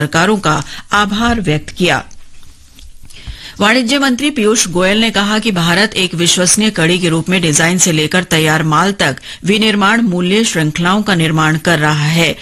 सरकारों का आभार व्यक्त किया। वाणिज्य मंत्री पीयूष गोयल ने कहा कि भारत एक विश्वसनीय कड़ी के रूप में डिजाइन से लेकर तैयार माल तक विनिर्माण मूल्य श्रृंखलाओं का निर्माण कर रहा है।